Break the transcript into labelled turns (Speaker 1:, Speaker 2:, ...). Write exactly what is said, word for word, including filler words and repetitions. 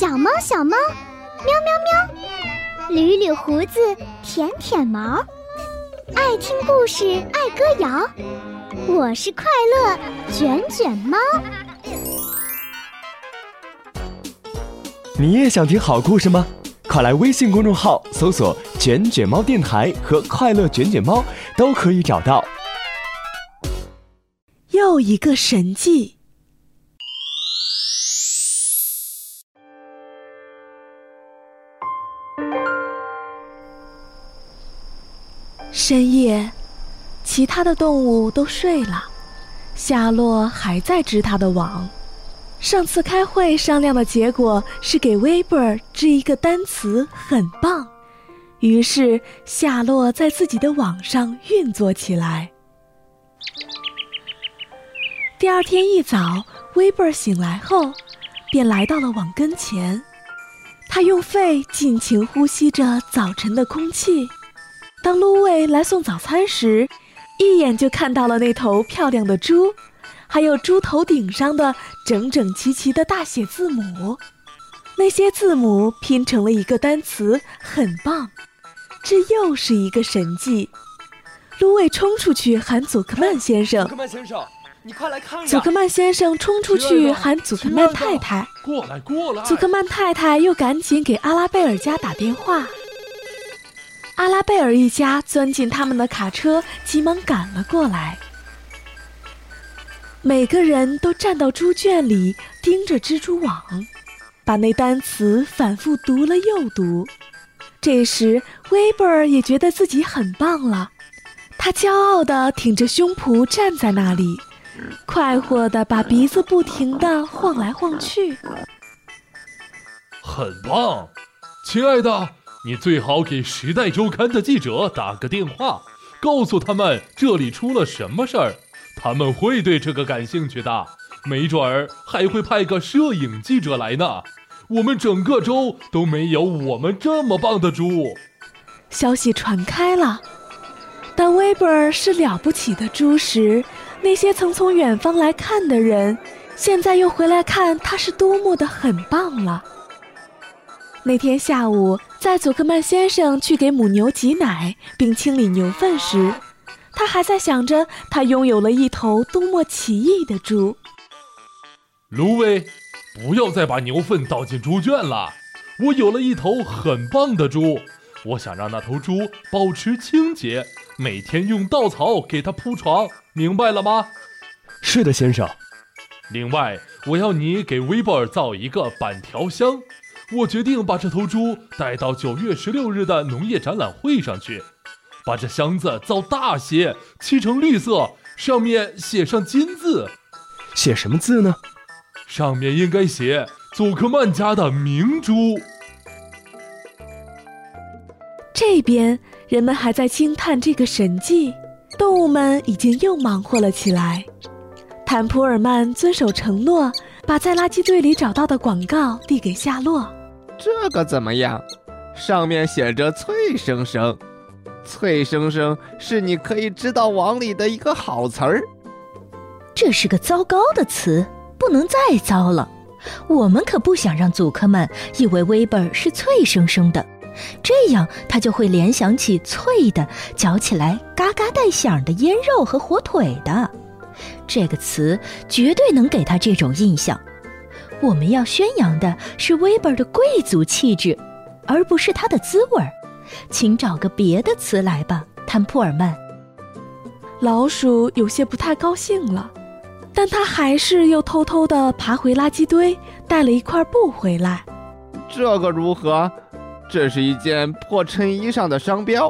Speaker 1: 小猫小猫，喵喵喵，捋捋胡子，舔舔毛，爱听故事，爱歌谣，我是快乐卷卷猫。
Speaker 2: 你也想听好故事吗？快来微信公众号搜索卷卷猫电台和快乐卷卷猫，都可以找到。
Speaker 3: 又一个神迹。深夜，其他的动物都睡了，夏洛还在织他的网。上次开会商量的结果是给威伯尔织一个单词，很棒。于是夏洛在自己的网上运作起来。第二天一早，威伯尔醒来后便来到了网跟前，他用肺尽情呼吸着早晨的空气。当芦苇来送早餐时，一眼就看到了那头漂亮的猪，还有猪头顶上的整整齐齐的大写字母。那些字母拼成了一个单词，很棒。这又是一个神迹。芦苇冲出去喊祖克曼先生，
Speaker 2: 祖克曼先生，你快来看呀！
Speaker 3: 祖克曼先生冲出去喊祖克曼太太，
Speaker 2: 过来过来！
Speaker 3: 祖克曼太太又赶紧给阿拉贝尔家打电话。阿拉贝尔一家钻进他们的卡车，急忙赶了过来。每个人都站到猪圈里，盯着蜘蛛网，把那单词反复读了又读。这时威伯尔也觉得自己很棒了，他骄傲地挺着胸脯站在那里，快活地把鼻子不停地晃来晃去。
Speaker 4: 很棒，亲爱的，你最好给《时代周刊》的记者打个电话，告诉他们这里出了什么事儿，他们会对这个感兴趣的，没准儿还会派个摄影记者来呢。我们整个州都没有我们这么棒的猪。
Speaker 3: 消息传开了，当威伯尔是了不起的猪时，那些曾从远方来看的人，现在又回来看他是多么的很棒了。那天下午，在祖克曼先生去给母牛挤奶并清理牛粪时，他还在想着他拥有了一头多么奇异的猪。
Speaker 4: 芦苇，不要再把牛粪倒进猪圈了，我有了一头很棒的猪，我想让那头猪保持清洁，每天用稻草给它铺床，明白了吗？
Speaker 2: 是的，先生。
Speaker 4: 另外，我要你给威伯尔造一个板条箱，我决定把这头猪带到九月十六日的农业展览会上去，把这箱子造大些，漆成绿色，上面写上金字。
Speaker 2: 写什么字呢？
Speaker 4: 上面应该写祖克曼家的明珠。
Speaker 3: 这边人们还在惊叹这个神迹，动物们已经又忙活了起来。坦普尔曼遵守承诺，把在垃圾堆里找到的广告递给夏洛。
Speaker 5: 这个怎么样？上面写着脆生生，脆生生是你可以知道网里的一个好词儿。
Speaker 6: 这是个糟糕的词，不能再糟了。我们可不想让祖克曼以为威伯尔是脆生生的，这样他就会联想起脆的，嚼起来嘎嘎带响的腌肉和火腿的。这个词绝对能给他这种印象。我们要宣扬的是威伯尔的贵族气质，而不是他的滋味。请找个别的词来吧，坦普尔曼。
Speaker 3: 老鼠有些不太高兴了，但他还是又偷偷地爬回垃圾堆，带了一块布回来。
Speaker 5: 这个如何？这是一件破衬衣上的商标，